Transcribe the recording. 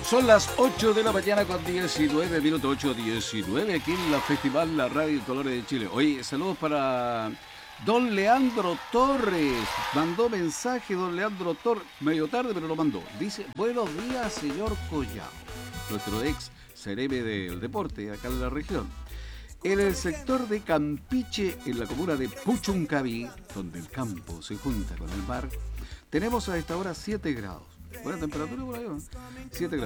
Son las 8 de la mañana con 19 minutos, 8:19, aquí en la Festival La Radio Colores de Chile. Oye, saludos para don Leandro Torres. Mandó mensaje don Leandro Torres, medio tarde, pero lo mandó. Dice, buenos días, señor Collao, nuestro ex CRM del deporte acá en la región. En el sector de Campiche, en la comuna de Puchuncaví, donde el campo se junta con el mar, tenemos a esta hora 7 grados. Buena temperatura por ahí, ¿no? 7 grados.